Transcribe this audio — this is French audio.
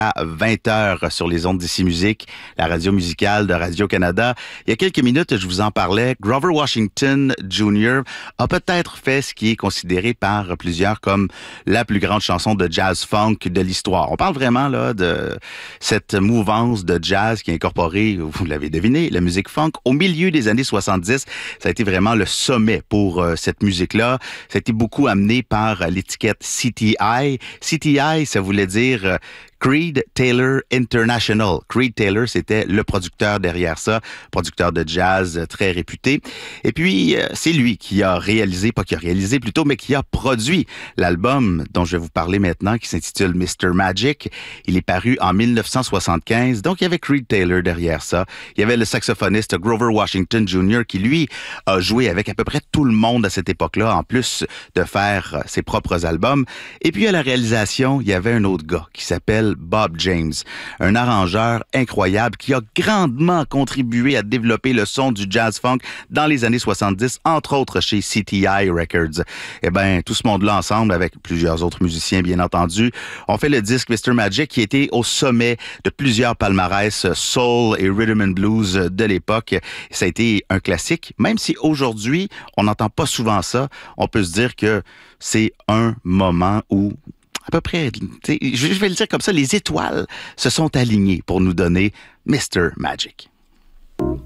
à 20 heures sur les ondes d'Ici Musique, la radio musicale de Radio-Canada. Il y a quelques minutes, je vous en parlais. Grover Washington Jr. a peut-être fait ce qui est considéré par plusieurs comme la plus grande chanson de jazz-funk de l'histoire. On parle vraiment là de cette mouvance de jazz qui a incorporé, vous l'avez deviné, la musique funk au milieu des années 70. Ça a été vraiment le sommet pour cette musique-là. Ça a été beaucoup amené par l'étiquette CTI. CTI, ça voulait dire Creed Taylor International. Creed Taylor, c'était le producteur derrière ça, producteur de jazz très réputé. Et puis, c'est lui qui a réalisé, pas qui a réalisé plutôt, mais qui a produit l'album dont je vais vous parler maintenant, qui s'intitule Mr. Magic. Il est paru en 1975, donc il y avait Creed Taylor derrière ça. Il y avait le saxophoniste Grover Washington Jr. qui, lui, a joué avec à peu près tout le monde à cette époque-là, en plus de faire ses propres albums. Et puis, à la réalisation, il y avait un autre gars qui s'appelle Bob James, un arrangeur incroyable qui a grandement contribué à développer le son du jazz-funk dans les années 70, entre autres chez CTI Records. Eh bien, tout ce monde-là ensemble, avec plusieurs autres musiciens, bien entendu, ont fait le disque Mr. Magic qui était au sommet de plusieurs palmarès soul et rhythm and blues de l'époque. Ça a été un classique, même si aujourd'hui, on n'entend pas souvent ça. On peut se dire que c'est un moment où à peu près, je vais le dire comme ça, les étoiles se sont alignées pour nous donner Mr. Magic.